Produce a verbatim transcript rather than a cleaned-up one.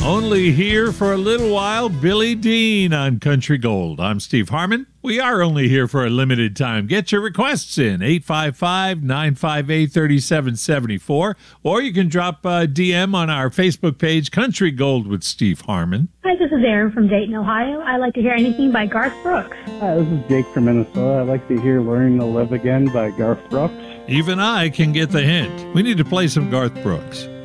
Only here for a little while, Billy Dean on Country Gold. I'm Steve Harmon. We are only here for a limited time. Get your requests in, eight five five, nine five eight, three seven seven four, or you can drop a D M on our Facebook page, Country Gold with Steve Harmon. Hi, this is Aaron from Dayton, Ohio. I like to hear anything by Garth Brooks. Hi, this is Jake from Minnesota. I like to hear Learning to Live Again by Garth Brooks. Even I can get the hint. We need to play some Garth Brooks.